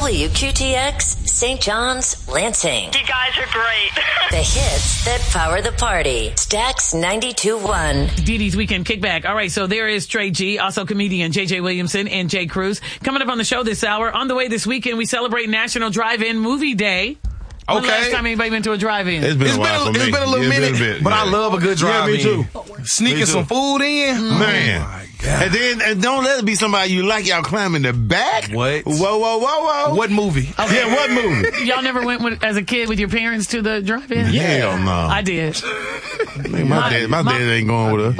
WQTX, St. John's, Lansing. You guys are great. The hits that power the party. Stax 92.1. Dee Dee's Weekend Kickback. All right, so there is Trey G, also comedian JJ Williamson and Jay Cruz. Coming up on the show this hour. On the way this weekend, we celebrate National Drive-In Movie Day. When last time anybody been to a drive-in? It's been a while for me. It's been a little minute, but I love a good drive-in. Yeah, me too. Sneaking some food in. Man. Oh my God. And don't let it be somebody you like, y'all climbing the back. What? Whoa. What movie? Okay. Yeah, what movie? Y'all never went as a kid with your parents to the drive-in? Hell no. I did. My dad ain't going with us.